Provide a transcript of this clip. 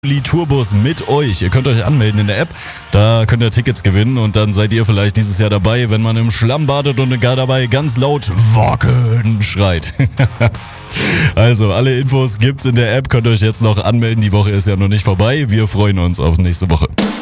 Tourbus mit euch. Ihr könnt euch anmelden in der App, da könnt ihr Tickets gewinnen und dann seid ihr vielleicht dieses Jahr dabei, wenn man im Schlamm badet und gar dabei ganz laut Wacken schreit. Also, alle Infos gibt's in der App, könnt ihr euch jetzt noch anmelden, die Woche ist ja noch nicht vorbei, wir freuen uns auf nächste Woche.